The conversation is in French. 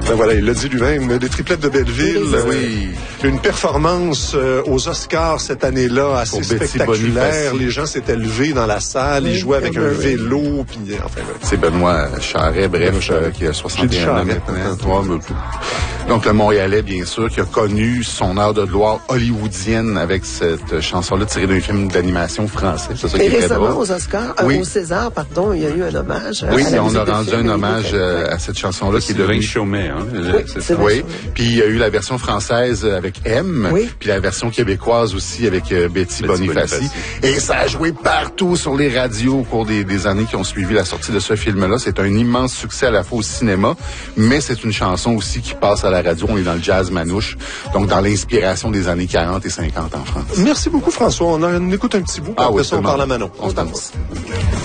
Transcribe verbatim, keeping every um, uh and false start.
Ben voilà, il l'a dit lui-même, les triplettes de Belleville. Oui. oui. Euh, une performance euh, aux Oscars cette année-là assez spectaculaire. Les gens s'étaient levés dans la salle, oui, ils jouaient avec un vélo. Puis, enfin, ouais. C'est Benoît Charret, bref, Benoît Charret. Euh, qui a soixante et un ans maintenant. Donc, le Montréalais, bien sûr, qui a connu son heure de gloire hollywoodienne avec cette chanson-là tirée d'un film d'animation français. C'est ça qui et est récemment, drôle. aux Oscars, oui. euh, au César, pardon, il y a eu un hommage. Oui, à la on a rendu un hommage euh, à cette chanson-là qui est devenue... Chaumet, hein? Oui, c'est ça. Oui, puis il y a eu la version française avec M, oui. puis la version québécoise aussi avec euh, Betty, Betty Bonifaci. Bonifaci. Et ça a joué partout sur les radios au cours des, des années qui ont suivi la sortie de ce film-là. C'est un immense succès à la fois au cinéma, mais c'est une chanson aussi qui passe à la radio. On est dans le jazz manouche, donc dans l'inspiration des années quarante et cinquante en France. Merci beaucoup, François. On, a, on écoute un petit bout, puis ah, après oui, ça, on parle à Manon. On se danse.